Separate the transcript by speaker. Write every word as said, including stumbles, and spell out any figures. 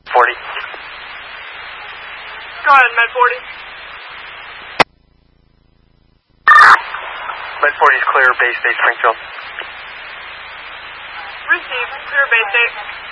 Speaker 1: forty.
Speaker 2: Go ahead, Med forty.
Speaker 1: Med forty is clear, base state Springfield.
Speaker 2: Received, clear base state.